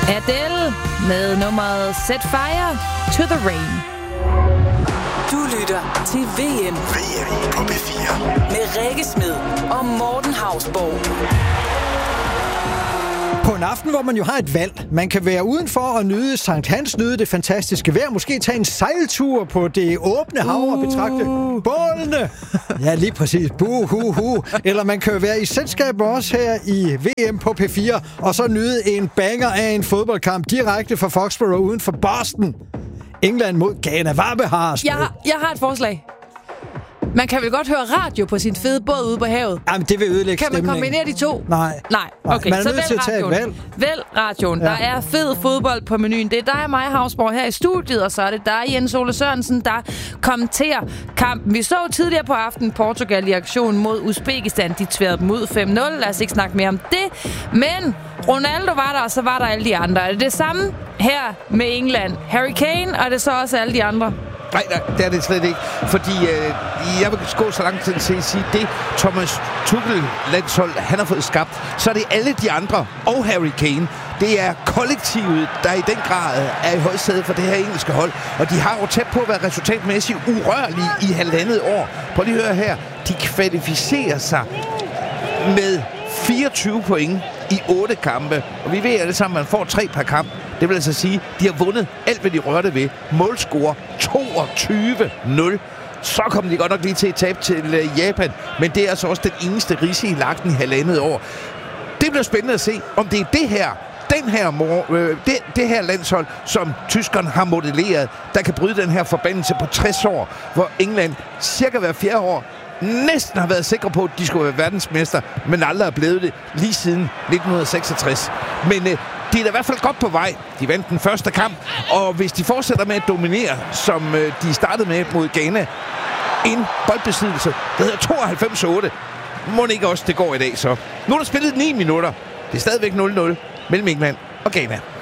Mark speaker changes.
Speaker 1: Adele med nummeret Set Fire to the Rain.
Speaker 2: Du lytter til VM
Speaker 3: på P4
Speaker 2: med Rikke Smed og Morten Hausborg.
Speaker 4: På en aften, hvor man jo har et valg. Man kan være udenfor og nyde Sankt Hans, nyde det fantastiske vejr. Måske tage en sejltur på det åbne hav og betragte bålene. Ja, lige præcis. Eller man kan jo være i selskab også her i VM på P4, og så nyde en banger af en fodboldkamp direkte fra Foxborough uden for Boston. England mod Ghana. Hvad behar?
Speaker 1: Jeg har et forslag. Man kan vel godt høre radio på sin fede båd ude på havet?
Speaker 4: Jamen, det vil ødelægge stemningen.
Speaker 1: Kan man kombinere de to?
Speaker 4: Nej.
Speaker 1: Okay,
Speaker 4: man er
Speaker 1: så
Speaker 4: nødt til at tage et valg.
Speaker 1: Vælg radioen. Ja. Der er fed fodbold på menuen. Det er dig og mig, Hausborg, her i studiet, og så er det dig, Jens Ole Sørensen, der kommenterer kampen. Vi så tidligere på aftenen Portugal i aktion mod Uzbekistan. De tværede dem ud 5-0. Lad os ikke snakke mere om det. Men Ronaldo var der, og så var der alle de andre. Er det samme her med England? Harry Kane, og det er så også alle de andre?
Speaker 5: Nej, det er det slet ikke. Fordi jeg vil gå så langt til at sige, det Thomas Tuchel-landshold, han har fået skabt, så er det alle de andre og Harry Kane. Det er kollektivet, der i den grad er i højsædet for det her engelske hold. Og de har jo tæt på at være resultatmæssigt urørlige i 1,5 år. Prøv lige at høre her. De kvalificerer sig med 24 point i 8 kampe. Og vi ved alle sammen, at man får 3 per kamp. Det vil altså sige, at de har vundet alt, hvad de rørte ved. Målscore 22-0. Så kom de godt nok lige til at tabe til Japan. Men det er altså også den eneste risse i lagten i 1,5 år. Det bliver spændende at se, om det er det her landshold, som tyskerne har modelleret, der kan bryde den her forbandelse på 60 år, hvor England cirka hver 4 år næsten har været sikre på, at de skulle være verdensmester, men aldrig er blevet det lige siden 1966. Men de er da i hvert fald godt på vej. De vandt den første kamp, og hvis de fortsætter med at dominere, som de startede med mod Ghana, en boldbesiddelse, der hedder 92-8, må ikke også det går i dag så. Nu er der spillet 9 minutter. Det er stadigvæk 0-0 mellem England og Ghana.